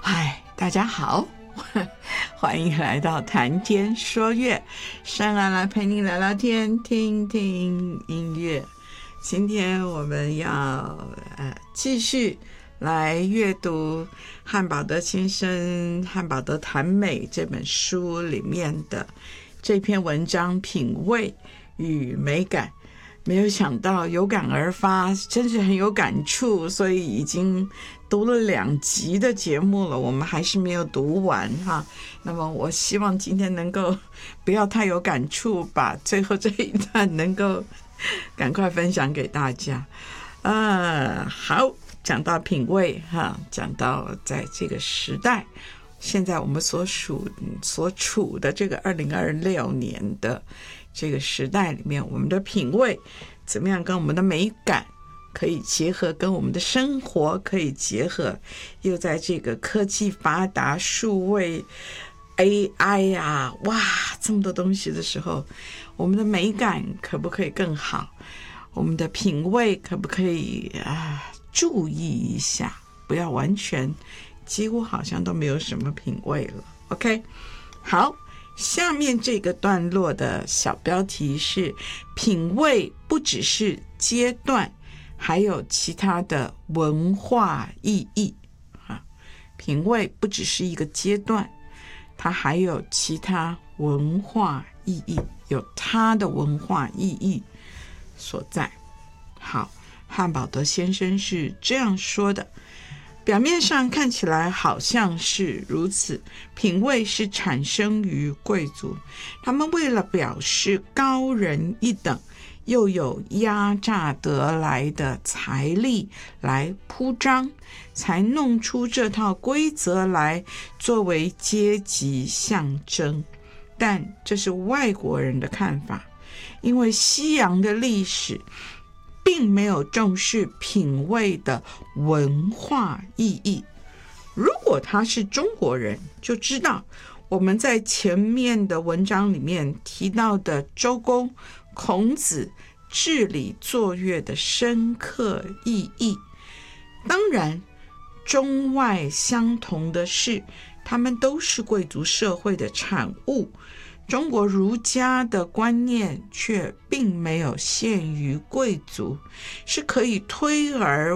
嗨，大家好，欢迎来到谈天说乐，珊然来陪你聊聊天，听听音乐。今天我们要继续来阅读汉堡德先生《汉堡德谈美》这本书里面的这篇文章《品味与美感》。没有想到有感而发，真是很有感触，所以已经读了2集的节目了，我们还是没有读完哈。那么我希望今天能够不要太有感触，把最后这一段能够赶快分享给大家。好，讲到品味哈，讲到在这个时代，现在我们所处的这个2026年的这个时代里面，我们的品味怎么样跟我们的美感可以结合，跟我们的生活可以结合，又在这个科技发达、数位 AI 啊，哇，这么多东西的时候，我们的美感可不可以更好？我们的品味可不可以注意一下，不要完全几乎好像都没有什么品味了。 OK， 好，下面这个段落的小标题是品味不只是阶段，还有其他的文化意义。品味不只是一个阶段，它还有其他文化意义，有它的文化意义所在。好，汉堡德先生是这样说的，表面上看起来好像是如此，品味是产生于贵族，他们为了表示高人一等，又有压榨得来的财力来铺张，才弄出这套规则来作为阶级象征。但这是外国人的看法，因为西洋的历史并没有重视品味的文化意义。如果他是中国人，就知道我们在前面的文章里面提到的周公、孔子治理作乐的深刻意义。当然，中外相同的是，他们都是贵族社会的产物。中国儒家的观念却并没有限于贵族，是可以推而